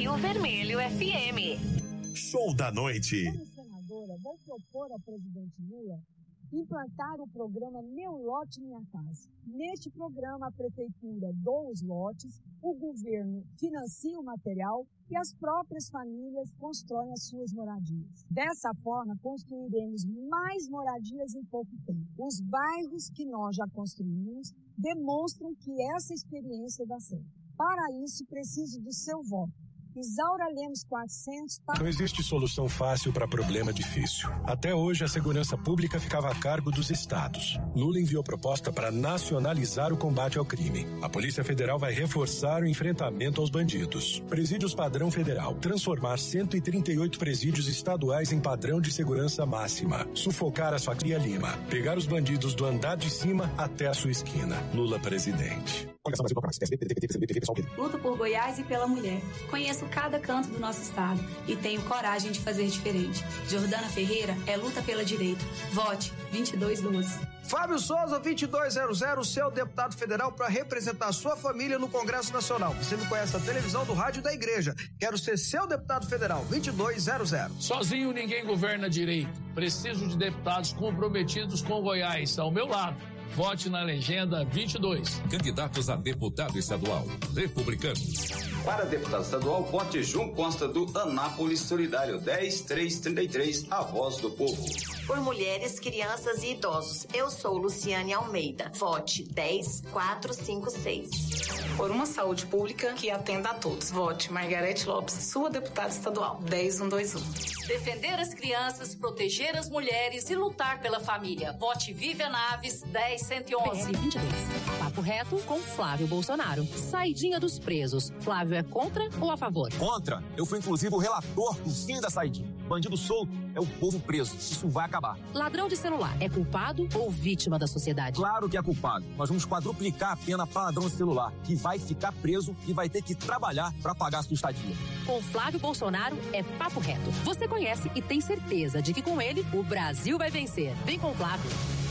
Rio Vermelho FM. Show da noite. Como senadora, vou propor ao presidente Lula implantar o programa Meu Lote Minha Casa. Neste programa, a prefeitura doa os lotes, o governo financia o material e as próprias famílias constroem as suas moradias. Dessa forma, construiremos mais moradias em pouco tempo. Os bairros que nós já construímos demonstram que essa experiência dá certo. Para isso, preciso do seu voto. Isaura Lemos 400... Não existe solução fácil para problema difícil. Até hoje, a segurança pública ficava a cargo dos estados. Lula enviou proposta para nacionalizar o combate ao crime. A Polícia Federal vai reforçar o enfrentamento aos bandidos. Presídios padrão federal. Transformar 138 presídios estaduais em padrão de segurança máxima. Sufocar as Faria Lima. Pegar os bandidos do andar de cima até a sua esquina. Lula presidente. Luto por Goiás e pela mulher. Conheço cada canto do nosso estado e tenho coragem de fazer diferente. Jordana Ferreira é luta pela direita. Vote 2212. Fábio Souza, 2200, seu deputado federal para representar a sua família no Congresso Nacional. Você me conhece da televisão, do rádio e da igreja. Quero ser seu deputado federal, 2200. Sozinho ninguém governa direito. Preciso de deputados comprometidos com Goiás ao meu lado. Vote na legenda 22. Candidatos a deputado estadual, republicanos. Para deputado estadual, vote João Costa do Anápolis Solidário, 10333, a voz do povo. Por mulheres, crianças e idosos, eu sou Luciane Almeida. Vote 10456. Por uma saúde pública que atenda a todos. Vote Margarete Lopes, sua deputada estadual, 10121. Defender as crianças, proteger as mulheres e lutar pela família. Vote Vivian Naves, 10111. PR22. Papo reto com Flávio Bolsonaro. Saidinha dos presos. Flávio é contra ou a favor? Contra. Eu fui inclusive o relator do fim da saidinha. Bandido solto é o povo preso. Isso vai acabar. Ladrão de celular é culpado ou vítima da sociedade? Claro que é culpado. Nós vamos quadruplicar a pena para ladrão de celular, que vai ficar preso e vai ter que trabalhar para pagar a sua estadia. Com Flávio Bolsonaro é papo reto. Você conhece e tem certeza de que com ele o Brasil vai vencer. Vem com o Flávio.